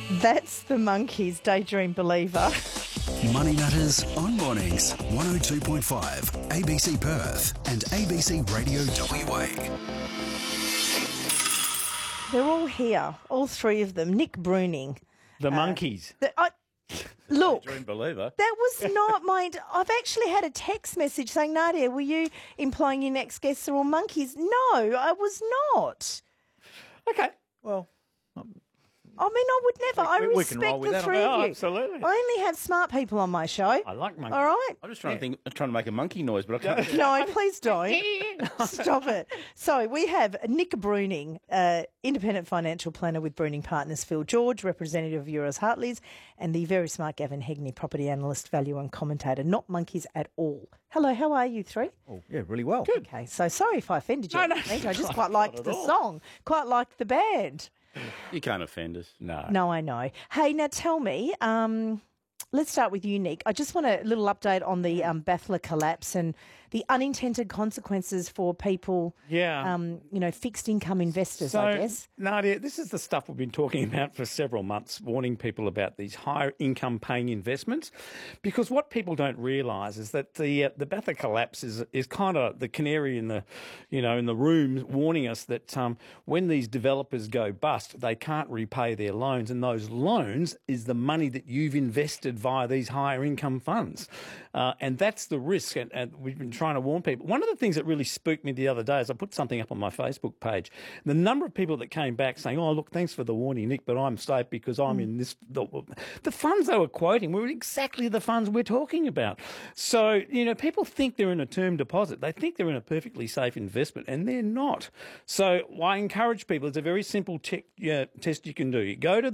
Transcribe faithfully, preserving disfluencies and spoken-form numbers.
That's the Monkeys, Daydream Believer. Money Matters on Mornings, one oh two point five, A B C Perth and A B C Radio W A. They're all here, all three of them. Nick Bruning. The Monkeys. The, I, look, Daydream Believer. that was not my... I've actually had a text message saying, Nadia, were you implying your next guests are all monkeys? No, I was not. Okay, well... I mean, I would never. I we- we can respect roll with the that. three Oh, of you. absolutely. I only have smart people on my show. I like monkeys. All right. I'm just trying to think, trying to make a monkey noise, but I can't. No, please don't. Stop it. So we have Nick Bruning, uh, independent financial planner with Bruning Partners, Phil George, representative of Euros Hartleys, and the very smart Gavin Hegney, property analyst, value and commentator. Not monkeys at all. Hello, how are you three? Oh, yeah, really well. Okay, so sorry if I offended you. No, no, Nick. I just not quite liked at the all. song, quite liked the band. You can't offend us. No. No, I know. Hey, now tell me, um, let's start with you, Nick. I just want a little update on the um, Baffler collapse and the unintended consequences for people, Yeah. um, you know, fixed income investors, So, I guess. Nadia, this is the stuff we've been talking about for several months, warning people about these higher income paying investments. Because what people don't realise is that the uh, the Baffler collapse is is kind of the canary in the, you know, in the room, warning us that um, when these developers go bust, they can't repay their loans, and those loans is the money that you've invested via these higher income funds, uh, and that's the risk. And, and we've been trying to warn people. One of the things that really spooked me the other day is I put something up on my Facebook page. The number of people that came back saying, "Oh, look, thanks for the warning, Nick, but I'm safe because I'm in this." The, the funds they were quoting were exactly the funds we're talking about. So, you know, people think they're in a term deposit. They think they're in a perfectly safe investment, and they're not. So I encourage people, it's a very simple check, yeah, test you can do. You go to